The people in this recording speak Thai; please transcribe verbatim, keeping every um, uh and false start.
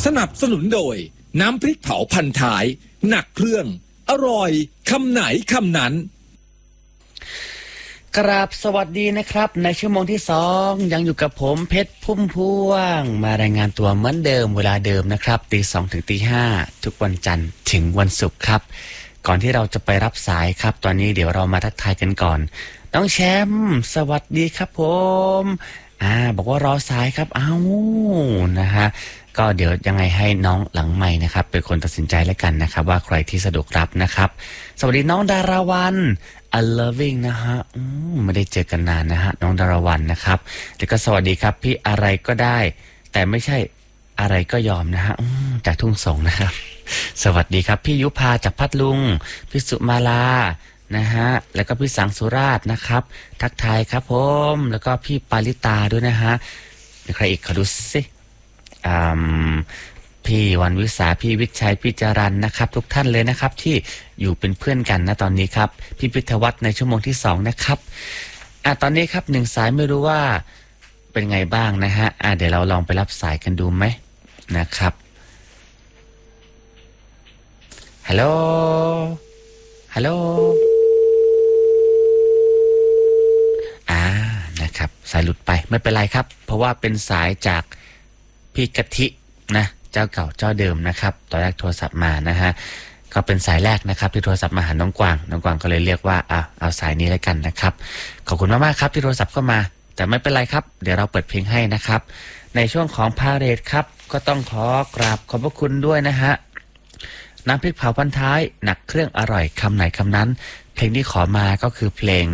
สนับสนุนโดยน้ำพริกเผาพันท้ายหนักเครื่องอร่อยคำไหนคำนั้นกราบสวัสดีนะครับในชั่วโมงที่สองยังอยู่กับผมเพชรพุ่มพวงมารายงานตัวเหมือนเดิมเวลาเดิมนะครับตีสองถึงตีห้าทุกวันจันทร์ถึงวันศุกร์ครับก่อนที่เราจะไปรับสายครับตอนนี้เดี๋ยวเรามาทักทายกันก่อนน้องแชมป์สวัสดีครับผมอ่าบอกว่ารอสายครับเอ้านะฮะก็เดี๋ยวยังไงให้น้องหลังไมค์นะครับเป็นคนตัดสินใจแล้วกันนะครับว่าใครที่สะดวกรับนะครับสวัสดีน้องดาราวันI loving นะฮะไม่ได้เจอกันนานนะฮะน้องดาราวันนะครับแล้วก็สวัสดีครับพี่อะไรก็ได้แต่ไม่ใช่อะไรก็ยอมนะฮะจากทุ่งสงนะครับสวัสดีครับพี่ยุพาจากพัทลุงพี่สุมาลานะฮะแล้วก็พี่สังสุราชนะครับทักทายครับผมแล้วก็พี่ปาริตาด้วยนะฮะใครอีกขอดูสิอืมพี่วันวิสาพี่วิชัยพี่จรัญนะครับทุกท่านเลยนะครับที่อยู่เป็นเพื่อนกันนะตอนนี้ครับพี่พิทวัฒน์ในชั่วโมงที่สองนะครับอ่ะตอนนี้ครับหนึ่งสายไม่รู้ว่าเป็นไงบ้างนะฮะอ่ะเดี๋ยวเราลองไปรับสายกันดูไหมนะครับฮัลโหลฮัลโหลอ่านะครับสายหลุดไปไม่เป็นไรครับเพราะว่าเป็นสายจากพี่กะทินะเจ้าเก่าเจ้าเดิมนะครับตอนแรกโทรศัพท์มานะฮะก็เป็นสายแรกนะครับที่โทรศัพท์มาหาน้องกวางน้องกวางก็เลยเรียกว่าอ่ะเอาสายนี้แล้วกันนะครับขอบคุณมากๆครับที่โทรศัพท์เข้ามาแต่ไม่เป็นไรครับเดี๋ยวเราเปิดเพลงให้นะครับในช่วงของพาเรดครับก็ต้องขอกราบขอบพระคุณด้วยนะฮะน้ำพริกเผาพันท้ายหนักเครื่องอร่อยคำไหนคำนั้นเพลงที่ขอมาก็คือเพลง